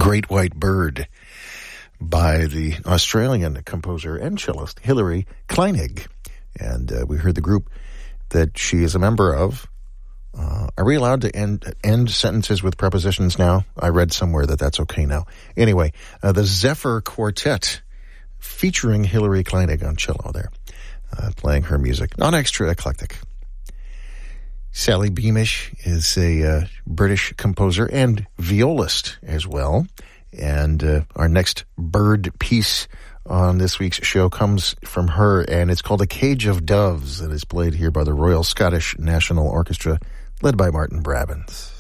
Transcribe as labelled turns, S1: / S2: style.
S1: Great White Bird by the Australian composer and cellist Hilary Kleinig. And we heard the group that she is a member of. Are we allowed to end sentences with prepositions now? I read somewhere that that's okay now. Anyway, the Zephyr Quartet featuring Hilary Kleinig on cello there, playing her music. Not extra eclectic. Sally Beamish is a British composer and violist as well. And our next bird piece on this week's show comes from her, and it's called A Cage of Doves, and is played here by the Royal Scottish National Orchestra, led by Martin Brabbins.